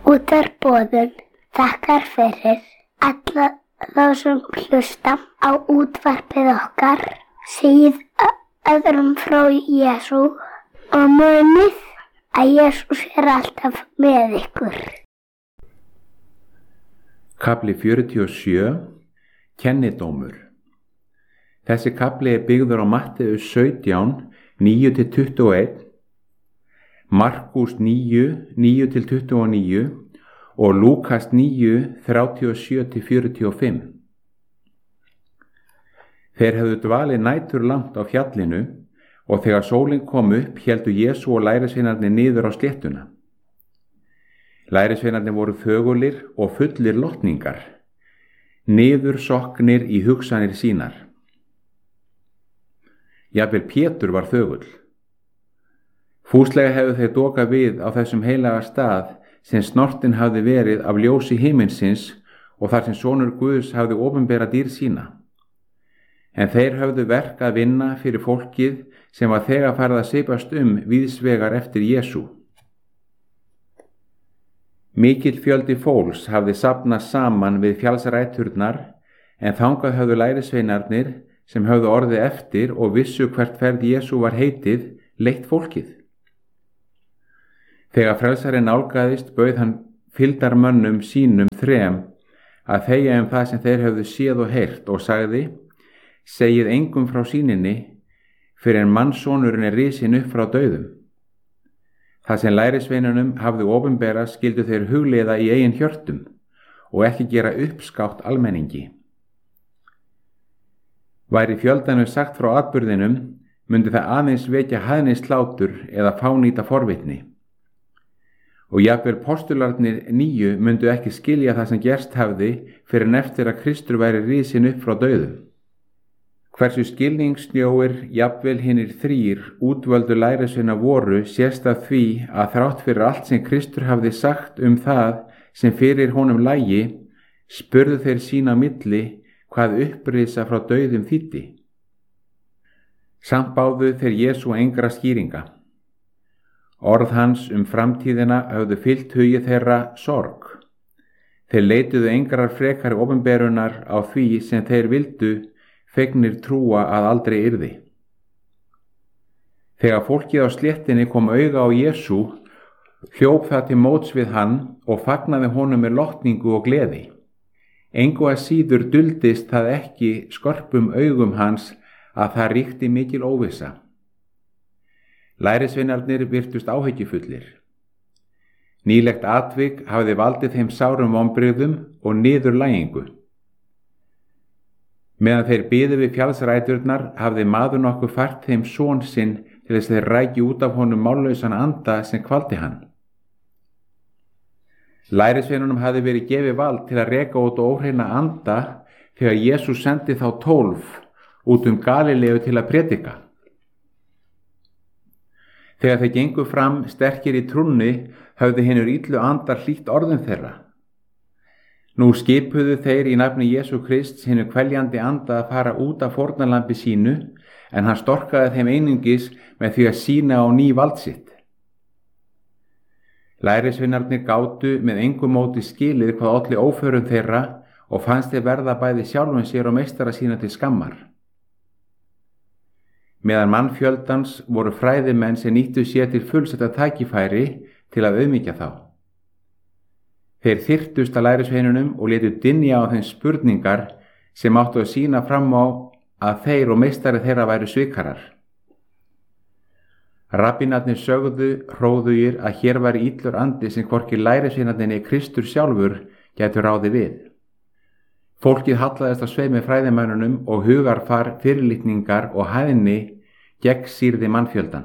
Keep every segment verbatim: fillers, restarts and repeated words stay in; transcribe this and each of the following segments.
Útvarpsboðun þakkar fyrir alla þá sem hlusta á útvarpið okkar, segið öðrum frá Jesú og munið að Jesús er alltaf með ykkur. Kafli fjörutíu og sjö. Kennidómur. Þessi kafli er byggður á Matteus sautján, níu til tuttugu og eitt, Markús níu, níu til tuttugu og níu og Lúkas níu, þrjátíu og sjö til fjörutíu og fimm. Þeir hefðu dvalið nætur langt á fjallinu og þegar sólin kom upp héldu Jesú og lærisveinarnir niður á sléttuna. Lærisveinarnir voru þögulir og fullir lotningar, niður sokknir í hugsanir sínar. Jafnvel Pétur var þögull. Fúslega hefðu þeir dokað við á þessum heilaga stað sem snortin hafði verið af ljósi himinsins og þar sem sonur Guðs hafði opinberað dýrð sína. En þeir höfðu verk að vinna fyrir fólkið sem var þegar farið að sipast um víðsvegar eftir Jesú. Mikill fjöldi fólks hafði safnast saman við fjallsræturnar, en þangað höfðu lærisveinarnir sem höfðu orðið eftir og vissu hvert ferð Jesú var heitið, leitt fólkið. Þegar frelsarinn nálgaðist bauð hann fylgdarmönnum sínum þrem að þegja um það sem þeir höfðu séð og heyrt og sagði: segið engum frá sýninni fyrr en mannssonurinn er risinn upp frá dauðum. Það sem lærisveinunum hafði opinberað skyldu þeir hugleiða í eigin hjörtum og ekki gera uppskátt almenningi. Væri fjöldanum sagt frá atburðinum, mundi það aðeins vekja hæðnislátur eða fánýta forvitni. Og jafnvel postularnir níu mundu ekki skilja það sem gerst hafði fyrr en eftir að Kristur væri risinn upp frá dauðum. Hversu skilningssnjóir jafnvel hinir þrír útvöldu lærisveina voru sést af því að þrátt fyrir allt sem Kristur hafði sagt um það sem fyrir honum lægi, spurðu þeir sín á milli hvað upprisa frá dauðum þýddi. Samt báðu þeir Jesú engra skýringa. Orð hans um framtíðina höfðu fyllt hugi þeirra sorg. Þeir leituðu engrar frekari opinberunar á því sem þeir vildu, fegnir trúa að aldrei yrði. Þegar fólkið á sléttinni kom auga á Jesú, hljóp það til móts við hann og fagnaði honum með lotningu og gleði. Engu að síður duldist það ekki skörpum augum hans að það ríkti mikil óvissa. Lærisveinarnir virtust áhyggjufullir. Nýlegt atvik hafði valdið þeim sárum vonbrigðum og niðurlægingu. Meðan þeir biðu við fjallsræturnar hafði maður nokkuð fært þeim son sinn til þess að þeir ræki út af honum mállausan anda sem kvaldi hann. Lærisveinunum hafði verið gefið vald til að reka út óhreina anda þegar Jesús sendi þá tólf út um Galileu til að predika. Þegar þeir gengu fram sterkir í trúnni höfðu hinir illu andar hlýtt orðum þeirra. Nú skipuðu þeir í nafni Jesú Krists hinu kveljandi anda að fara út af fórnarlambi sínu, en hann storkaði þeim einungis með því að sýna á ný vald sitt. Lærisveinarnir gátu með engu móti skilið hvað olli óförum þeirra og fannst þeir verða bæði sjálfum sér og meistara sína til skammar. Meðan mannfjöldans voru fræðimenn sem nýttu sér til fullsetta tækifæri til að auðmýkja þá. Þeir þyrtust að lærisveinunum og létu dynja á þeim spurningar sem áttu að sýna fram á að þeir og meistari þeirra væru svikarar. Rabbínarnir sögðu hróðugir að hér væri illur andi sem hvorki lærisveinarnir Kristur sjálfur gætu ráði við. Fólkið hallaðist á sveimi fræðimönnunum og hugarfar, fyrirlitningar og hæðni gegn sýrði mannfjöldan.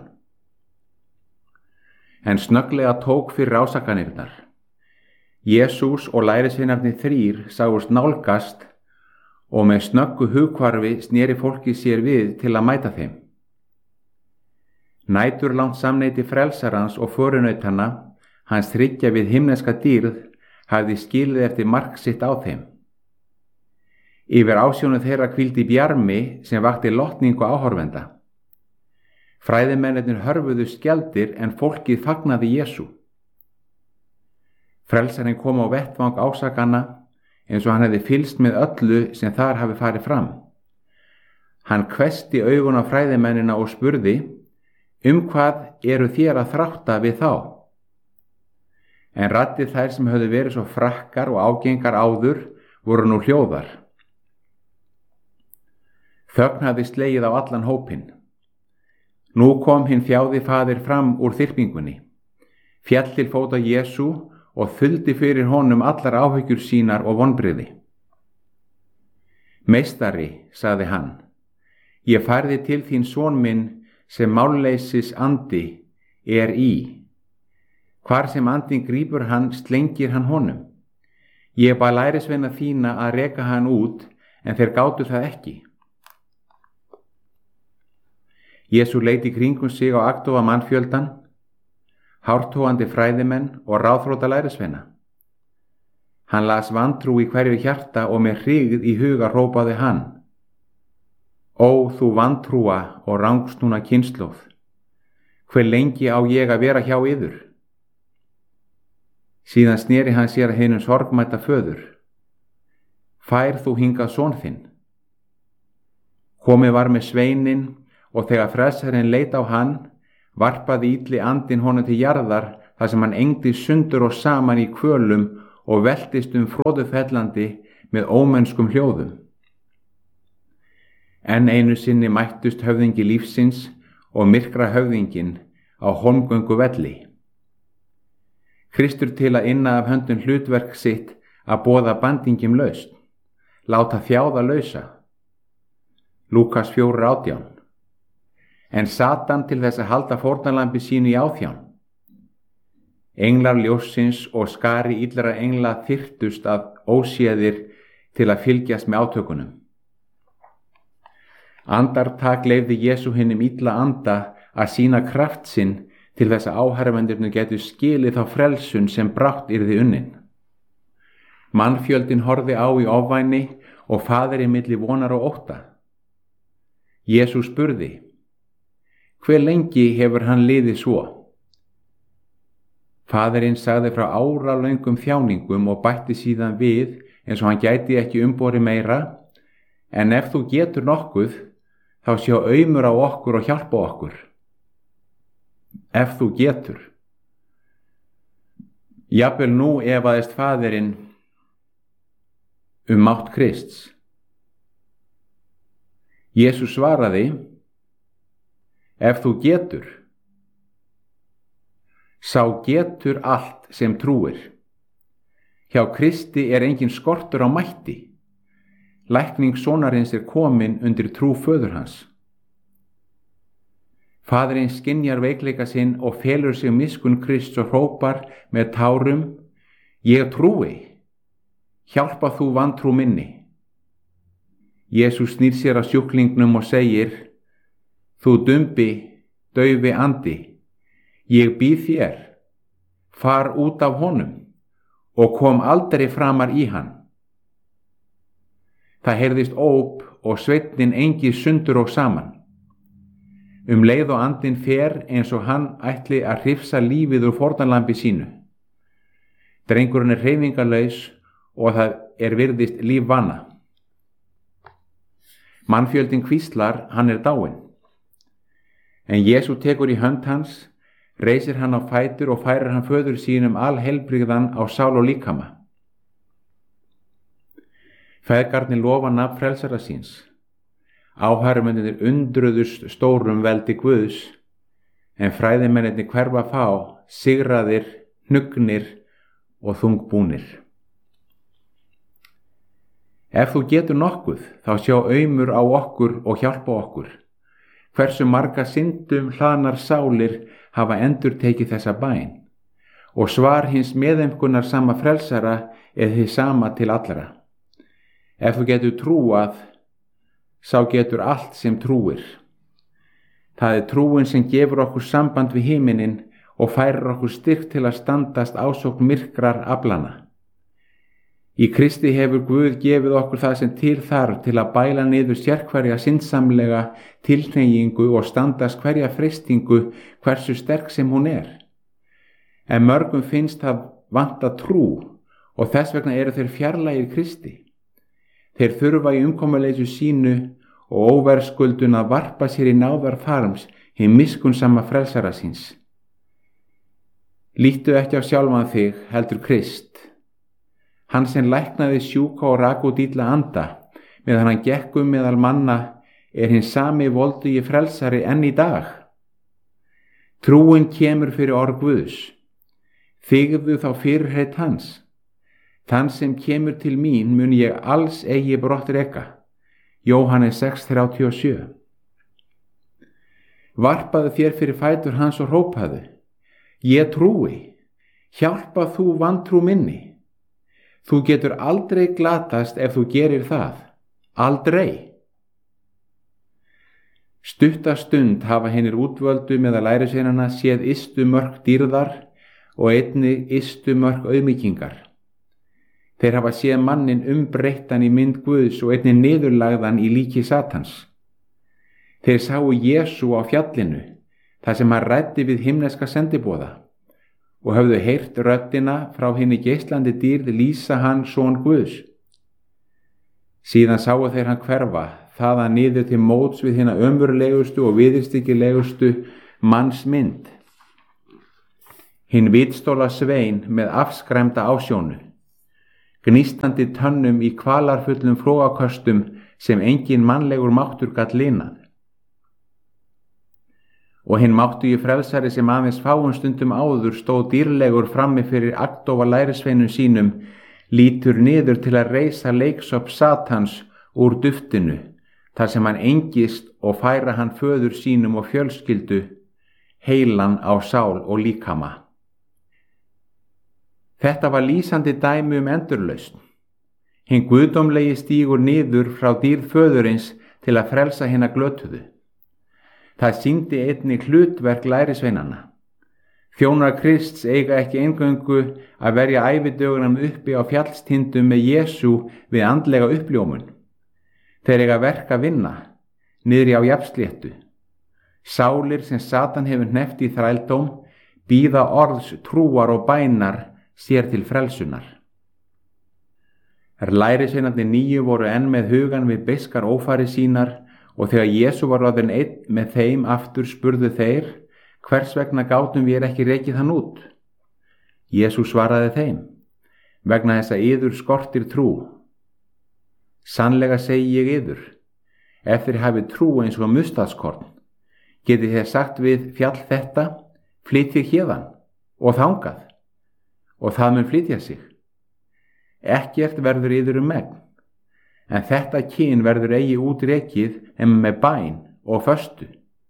En snögglega tók fyrir ásakanirnar. Jesús og lærisveinarnir þrír sáust nálgast og með snöggu hugkvarfi sneri fólkið sér við til að mæta þeim. Næturlangt samneyti frelsarans og förunautanna, hans þriggja við himneska dýrð, hafði skilið eftir mark sitt á þeim. Yfir ásjónu þeirra hvíldi bjarmi sem vakti lotningu áhorfenda. Fræðimennirnir hörfuðu skjaldir en fólkið fagnaði Jesú. Frelsarinn kom á vettvang ásakana eins og hann hefði fylgst með öllu sem þar hafi farið fram. Hann hvessti augun á fræðimennina og spurði: Um hvað eru þér að þrátta við þá? En raddir þær sem höfðu verið svo frakkar og ágengar áður voru nú hljóðar. Þögn hafði slegið á allan hópinn. Nú kom hinn þjáði faðir fram úr þyrpingunni, féll til fóta Jesú og þuldi fyrir honum allar áhyggjur sínar og vonbrigði. Meistari, sagði hann, ég færði til þín son minn sem málleysis andi er í. Hvar sem andinn grípur hann, slengir hann honum. Ég bað lærisveina þína að reka hann út, en þeir gátu það ekki. Jesú leit í kringum sig á agndofa mannfjöldan, hártógandi fræðimenn og ráðþrota lærisveina. Hann las vantrú í hverju hjarta og með hrygð í huga hrópaði hann: Ó, þú vantrúa og rangsnúna kynslóð, hve lengi á ég að vera hjá yður? Síðan sneri hann sér að hinum sorgmæta föður: Fær þú hingað son þinn? Komið var með sveininn, og þegar frelsarinn leit á hann, varpaði illi andinn honum til jarðar þar sem hann engdi sundur og saman í kvölum og veltist um froðufellandi með ómennskum hljóðum. Enn einu sinni mættust höfðingi lífsins og myrkra höfðingin á Hólmgöngu velli. Kristur til að inna af höndum hlutverk sitt að boða bandingjum lausn, láta þjáða lausa. Lúkas fjórar átján. En Satan til þess að halda fórnarlambi sínu í áþján. Englar ljóssins og skari illra engla þyrtust að óséðir til að fylgjast með átökunum. Andartak leyfði Jesú hinum illa anda að sýna kraft sinn til þess að áherrafendurnir getu skilið þá frelsun sem brátt yrði unnin. Mannfjöldin horfði á í ofvæni og faðirinn milli vonar og ótta. Jesú spurði: Hve lengi hefur hann liðið svo? Faðirinn sagði frá áralöngum þjáningum og bætti síðan við eins og hann gæti ekki umborið meira: En ef þú getur nokkuð, þá sjá aumur á okkur og hjálpa okkur. Ef þú getur. Jafnvel nú efaðist faðirinn um mátt Krists. Jesú svaraði: Ef þú getur. Sá getur allt sem trúir. Hjá Kristi er engin skortur á mætti. Lækning sonarins er komin undir trú föður hans. Faðirinn skynjar veikleika sinn og felur sig miskunn Krists og hrópar með tárum: Ég trúi, hjálpa þú vantrú minni. Jesú snýr sér að sjúklingnum og segir: Þú dumbi, daufi andi, ég býð þér, far út af honum og kom aldrei framar í hann. Það heyrðist óp og sveinninn engi sundur og saman. Um leið og andinn fer eins og hann ætli að hrifsa lífið úr fórnarlambi sínu. Drengurinn er hreyfingarlaus og það er virðist lífvana. Mannfjöldin hvíslar, hann er dáinn. En Jesú tekur í hönd hans, reisir hann á fætur og færir hann föður sínum alheilbrigðan á sál og líkama. Feðgarnir lofa nafn frelsara síns. Áhærumennir undruðust stórum veldi Guðs, en fræðimennir hverfa fá, sigraðir, hnugnir og þungbúnir. Ef þú getur nokkuð, þá sjá aumur á okkur og hjálpa okkur. Hversu marga syndum hlaðnar sálir hafa endurtekið þessa bæn, og svar hins meðaumkunar sama frelsara er hið sama til allra. Ef þú getur trúað, sá getur allt sem trúir. Það er trúin sem gefur okkur samband við himinin og færir okkur styrk til að standast ásókn myrkrar aflana. Í Kristi hefur Guð gefið okkur það sem til þarf til að bæla niður sérhverja syndsamlega tilhneigingu og standast hverja freistingu hversu sterk sem hún er. En mörgum finnst það vanta trú og þess vegna eru þeir fjarlægir Kristi. Þeir þurfa í umkomuleysu sínu og óverðskuldun að varpa sér í náðar farms hinn miskunnsama frelsara síns. Líttu ekki á sjálfan þig, heldur Krist. Hann sem læknaði sjúka og rak út illa anda, meðan hann gekk um meðal manna, er hinn sami voldugi frelsari enn í dag. Trúin kemur fyrir orð Guðs. Þigðu þá fyrirheit hans. Þann sem kemur til mín mun ég alls eigi brott reka. Jóhannes sex þrjátíu og sjö. Varpaðu þér fyrir fætur hans og hrópaðu: Ég trúi, hjálpa þú vantrú minni. Þú getur aldrei glatast ef þú gerir það. Aldrei. Stutta stund hafa hinir útvöldu meðal lærisveinanna séð ystu mörk dýrðar og einnig ystu mörk auðmýkingar. Þeir hafa séð mannin umbreyttan í mynd Guðs og einnig niðurlagðan í líki Satans. Þeir sáu Jesú á fjallinu, þar sem hann ræddi við himneska sendiboða, og höfðu heyrt röddina frá hinni geislandi dýrð lýsa hann son Guðs. Síðan sáu þeir hann hverfa, þaðan niður til móts við hina ömurlegustu og viðurstyggilegustu manns mynd. Hinn vitstóla svein með afskræmda ásjónu, gnýstandi tönnum í kvalarfullum flóaköstum sem engin mannlegur máttur gat linað. Og hinn máttugi frelsari sem aðeins fáum stundum áður stóð dýrlegur frammi fyrir agndofa lærisveinum sínum, lítur niður til að reisa leiksopp Satans úr duftinu, þar sem hann engist og færa hann föður sínum og fjölskyldu, heilan á sál og líkama. Þetta var lýsandi dæmi um endurlausn. Hinn guðdómlegi stígur niður frá dýrð föðurins til að frelsa hinna glötuðu. Það sýndi einnig hlutverk lærisveinanna. Þjónar Krists eiga ekki eingöngu að verja ævidögunum uppi á fjallstindum með Jesú við andlega uppljómun. Þeir eiga verk að vinna, niðri á jafnsléttu. Sálir sem Satan hefur hneppt í þrældóm bíða orðs trúar og bænar sér til frelsunar. Lærisveinarnir níu voru enn með hugan við beiskar ófæri sínar, og þegar Jesú var orðinn einn með þeim aftur spurðu þeir: Hvers vegna gátum við ekki rekið hann út? Jesú svaraði þeim: Vegna þess að yður skortir trú. Sannlega segi ég yður, ef þér hafið trú eins og mustarskorn, getið þér sagt við fjall þetta: Flytjið héðan og þangað, og það mun flytja sig. Ekkert verður yður um megn. En þetta kyn verður eigi útrekið en með bæn og föstu.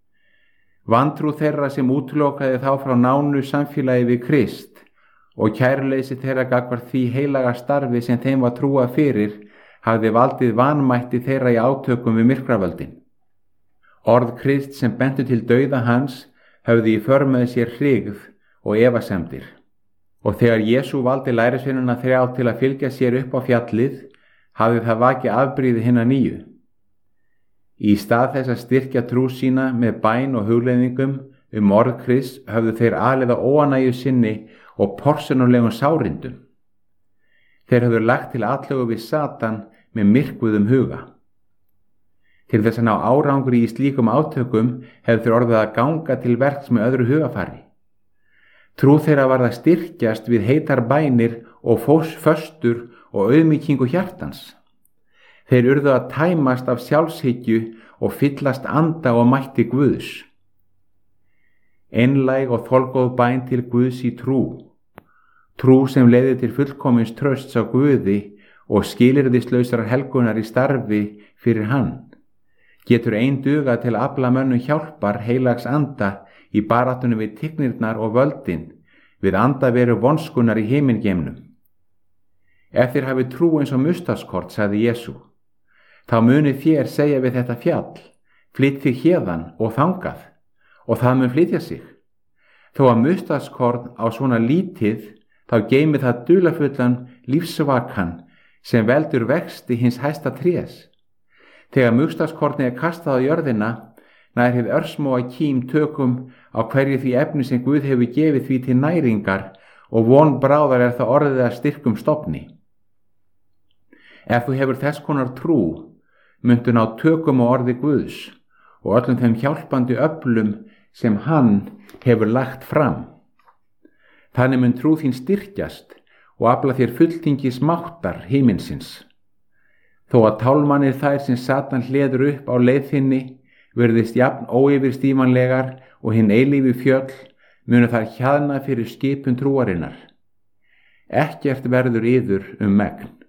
Vantrú þeirra sem útlokaði þá frá nánu samfélagi við Krist og kæruleysi þeirra gagnvart því heilaga starfi sem þeim var trúað fyrir hafði valdið vanmætti þeirra í átökum við myrkravöldin. Orð Krist sem bentu til dauða hans höfðu í för með sér hrygð og efasemdir. Og þegar Jesú valdi lærisveinana þrjá til að fylgja sér upp á fjallið, hafði það vakið afbrýði hinna nýju. Í stað þess að styrkja trú sína með bæn og hugleiðingum um orð Krists höfðu þeir alið á óánægju sinni og porsunulegum sárindum. Þeir höfðu lagt til atlögu við Satan með myrkvuðum huga. Til þess að ná árangri í slíkum átökum hefðu þeir orðið að ganga til verks með öðru hugafari. Trú þeirra varð að styrkjast við heitar bænir og fós föstur og auðmýkingu hjartans. Þeir urðu að tæmast af sjálfshyggju og fyllast anda og mætti Guðs. Einlæg og þolgóð bæn til Guðs í trú. Trú sem leiðir til fullkomins trausts á Guði og skilyrðislausrar helgunar í starfi fyrir hann. Getur ein duga til að afla mönnum hjálpar heilags anda í baráttunum við tignirnar og völdin, við andaveru vonskunar í himingeimnum. Ef þér hafi trú eins og mustarskort, sagði Jesú, þá munið þér segja við þetta fjall: Flytt þig héðan og þangað, og það mun flytja sig. Þó að mustarskort á svona lítið, þá geymir það dularfullan lífsvakan sem veldur vexti hins hæsta trés. Þegar mustarskotni er kastað á jörðina, nær hið örsmóa kím tökum á hverju því efni sem Guð hefur gefið því til næringar og von bráðar er það orðið að styrkum stofni. Ef þú hefur þess konar trú, muntu ná tökum á orði Guðs og öllum þeim hjálpandi öflum sem hann hefur lagt fram. Þannig mun trú þín styrkjast og afla þér fulltingis máttar himinsins. Þó að tálmanir þær sem Satan hleður upp á leið þinni virðist jafn óyfirstímanlegar og hinn eilífi fjöll, munu þær hjaðna fyrir skipun trúarinnar. Ekkert verður yður um megn.